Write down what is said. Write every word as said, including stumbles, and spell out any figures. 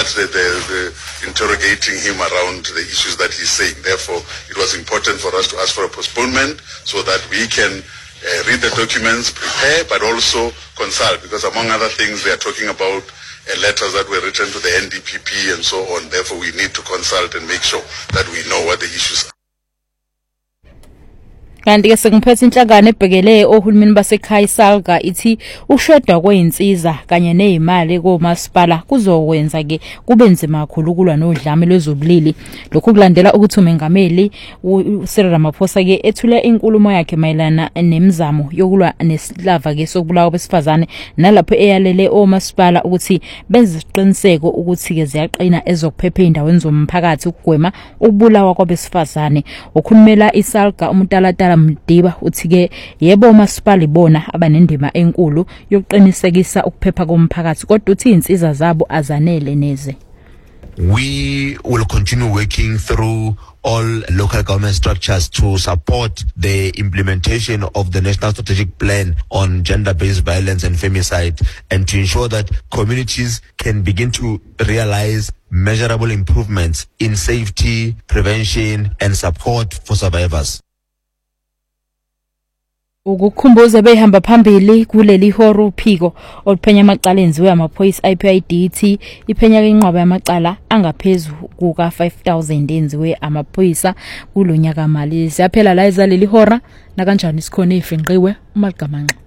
much the, the, the interrogating him around the issues that he's saying. Therefore, it was important for us to ask for a postponement so that we can uh, read the documents, prepare, but also consult, because among other things, they are talking about uh, letters that were written to the N D P P and so on. Therefore, we need to consult and make sure that we know what the issues are. Kanti ke sekuphethe inhlangano ebhekele ohulumeni basekhaya iSALGA ithi ukushoda kweinsiza kanye nezimali komasipala kuzokwenza ke kube nzima kakhulu kulwa nodlame lwezobulili. Lokhu kulandela ukuthi umengameli uCyril Ramaphosa ke ethule inkulumo yakhe mayelana nemizamo yokulwa nesilava ke sokubulawa kwesifazane, nalapho eyalele omasipala ukuthi benze isiqiniseko ukuthi ke ziyaqina ezokuphepha indaweni zomphakathi ukugwema ukubulawa kwabesifazane. Ukhulumela iSALGA uMtalatala Mdiba uthi ke yebo umasipala ibona abanendima enkulu yokuqinisekisa ukuphepha komphakathi, kodwa uthi insiza zabo azanele neze. We will continue working through all local government structures to support the implementation of the National Strategic Plan on Gender-Based Violence and Femicide, and to ensure that communities can begin to realize measurable improvements in safety, prevention, and support for survivors. Ukukhumbuza behamba phambili kuleli horo uphiko oluphenya amacala enziwe amaphoyisa I P I D T iphenya inqwaba yamacala angaphezulu kuka five thousand enziwe amaphoyisa kulonyaka mali. Siyaphela la izaleli hora na kanjani sikhona ifinqiwe uMaligamanqa.